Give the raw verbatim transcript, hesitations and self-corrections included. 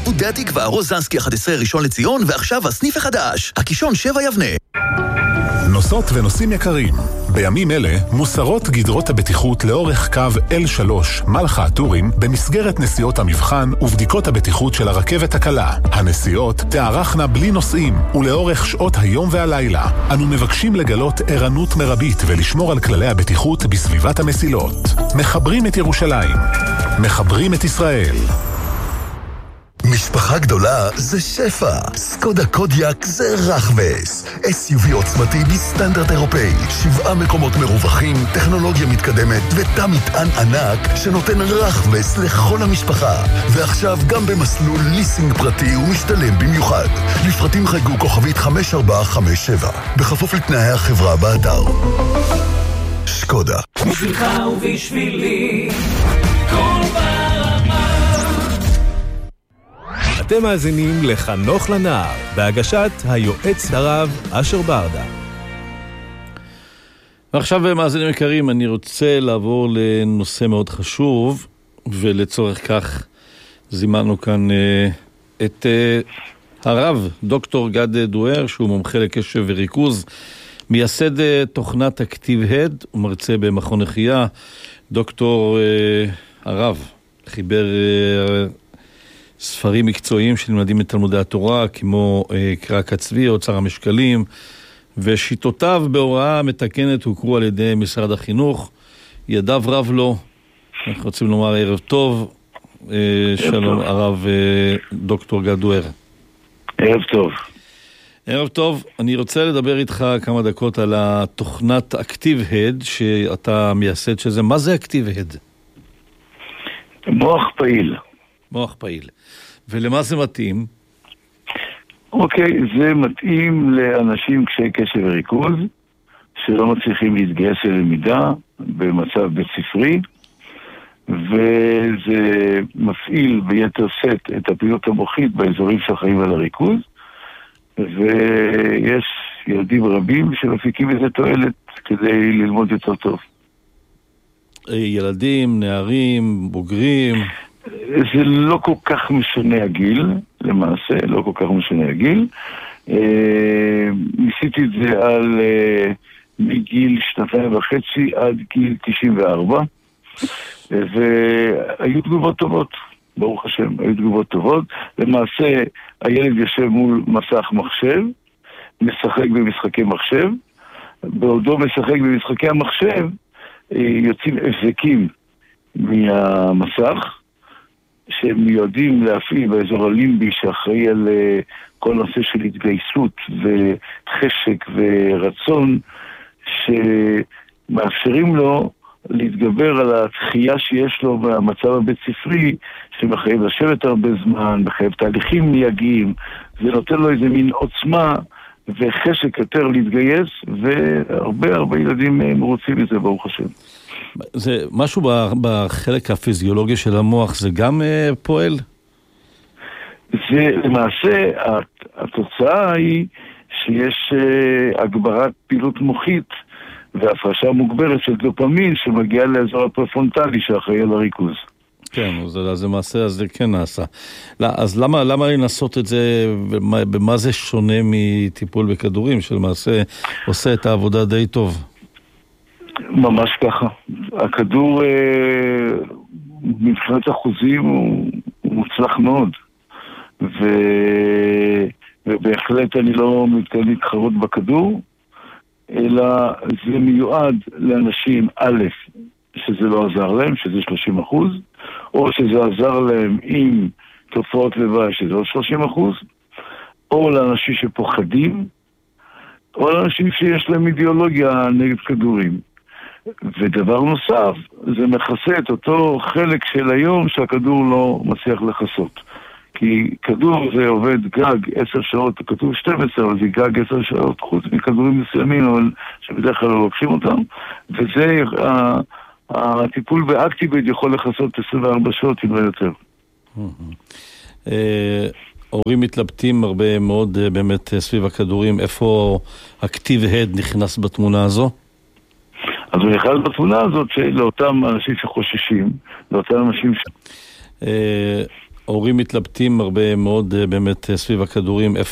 פודה התקווה, רוזנסקי אחת עשרה ראשון לציון, ועכשיו הסניף החדש, הקישון שבע יבנה. נוסעות ונוסעים יקרים, בימים אלה מוסרות גדרות הבטיחות לאורך קו אל שלוש מלחה הטורים במסגרת נסיעות המבחן ובדיקות הבטיחות של הרכבת הקלה. הנסיעות תארכנה בלי נוסעים ולאורך שעות היום והלילה. אנו מבקשים לגלות ערנות מרבית ולשמור על כללי הבטיחות בסביבת המסילות. מחברים את ירושלים, מחברים את ישראל. משפחה גדולה זה שפע. סקודה קודיאק זה רחבס. אס יו וי עוצמתי בסטנדרט אירופאי. שבעה מקומות מרווחים, טכנולוגיה מתקדמת ותא מטען ענק שנותן רחבס לכל המשפחה. ועכשיו גם במסלול ליסינג פרטי ומשתלם במיוחד. לפרטים חייגו כוכבית חמש ארבע חמש שבע. בכפוף לתנאי החברה באתר. שקודה. בשבילך ובשבילי כל ברמה. אתם מאזינים לחנוך לנער, בהגשת היועץ הרב אשר ברדה. ועכשיו מאזינים יקרים, אני רוצה לעבור לנושא מאוד חשוב, ולצורך כך זימנו כאן uh, את uh, הרב דוקטור גד דואר, שהוא מומחה לקשב וריכוז, מייסד uh, תוכנת אקטיב-הד, ומרצה במכון החיה. דוקטור uh, הרב חיבר uh, ספרים מקצועיים שנלמדים מתלמודי התורה, כמו אה, קרק הצבי, אוצר המשקלים, ושיטותיו בהוראה מתקנת הוכרו על ידי משרד החינוך. ידיו רב לו. אנחנו רוצים לומר ערב טוב. אה, שלום טוב. הרב אה, דוקטור גד דואר. ערב טוב. ערב טוב. אני רוצה לדבר איתך כמה דקות על התוכנת אקטיב-הד שאתה מייסד, שזה מה זה אקטיב-הד? מוח פעיל. מוח פעיל. ולמה זה מתאים? אוקיי, זה מתאים לאנשים קשי קשב וריכוז, שלא מצליחים להתגייס ללמידה במצב בית ספרי, וזה מפעיל ביתר סט את הפעילות המוחית באזורים שאחראים על הריכוז, ויש ילדים רבים שמפיקים איזה תועלת כדי ללמוד יותר טוב. ילדים, נערים, בוגרים... זה לא כל כך משנה הגיל, למעשה, לא כל כך משנה הגיל. אה, ניסיתי את זה על אה, מגיל שנתיים וחצי עד גיל תשעים וארבע, והיו תגובות טובות, ברוך השם, היו תגובות טובות. למעשה, הילד יושב מול מסך מחשב, משחק במשחקי מחשב, בעודו משחק במשחקי המחשב, אה, יוצאים הבזקים מהמסך, שהם מיועדים להפעיל באזור הלימבי שאחראי על uh, כל נושא של התגייסות וחשק ורצון, שמאפשרים לו להתגבר על התחייה שיש לו במצב הבית ספרי, שמחייב לשבת הרבה זמן, מחייב תהליכים מייגעים, זה נותן לו איזה מין עוצמה וחשק יותר להתגייס, והרבה הרבה ילדים מרוצים מזה, ברוך השם. זה משהו בחלק הפיזיולוגי של המוח, זה גם uh, פועל? זה למעשה, התוצאה היא שיש uh, הגברת פעילות מוחית והפרשה מוגברת של דופמין שמגיעה לאזור הפרפרונטלי שאחראי על הריכוז. כן, אז, אז למעשה אז זה כן נעשה. לא, אז למה, למה לנסות את זה, במה, במה זה שונה מטיפול בכדורים, שלמעשה עושה את העבודה די טוב? ממש ככה. הכדור אה, מבחינת אחוזים הוא, הוא מוצלח מאוד, ו... ובהחלט אני לא מתכוון להתחרות בכדור, אלא זה מיועד לאנשים א', שזה לא עזר להם, שזה שלושים אחוז, או שזה עזר להם עם תופעות לוואי, שזה עוד שלושים אחוז, או לאנשים שפוחדים, או לאנשים שיש להם אידיאולוגיה נגד כדורים. ודבר נוסף, זה מכסה את אותו חלק של היום שהכדור לא מצליח לחסות. כי כדור זה עובד גג עשר שעות, כתוב שתים עשרה, אבל זה גג עשר שעות, חוץ מכדורים מסוימים, אבל שבדרך כלל לא לוקחים אותם, וזה, הטיפול באקטיב-הד יכול לחסות עשרים וארבע שעות, אם לא יותר. הורים מתלבטים הרבה מאוד באמת סביב הכדורים, איפה אקטיב-הד נכנס בתמונה הזו? אז הוא נכנס בתמונה הזאת לאותם אנשים שחוששים, לאותם אנשים ש... הורים מתלבטים הרבה מאוד באמת סביב הכדורים,